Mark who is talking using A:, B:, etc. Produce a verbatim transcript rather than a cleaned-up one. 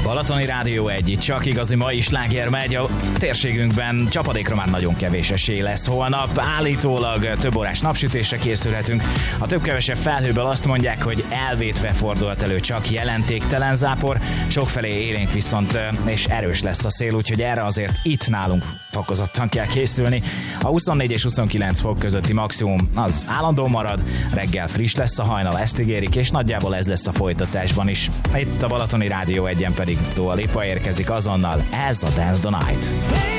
A: Balatoni Rádió egy, csak igazi mai sláger megy. A térségünkben csapadékra már nagyon kevés esély lesz holnap. Állítólag több órás napsütésre készülhetünk. A több-kevesebb felhőből azt mondják, hogy elvétve fordult elő csak jelentéktelen zápor. Sokfelé élénk viszont és erős lesz a szél, úgyhogy erre azért itt nálunk fokozottan kell készülni. A huszonnégy és huszonkilenc fok közötti maximum az állandó marad, reggel friss lesz a hajnal, ezt ígérik, és nagyjából ez lesz a folytatásban is. Itt a Balatoni Rádió egyen pedig Dua Lipa érkezik azonnal, ez a Dance the Night.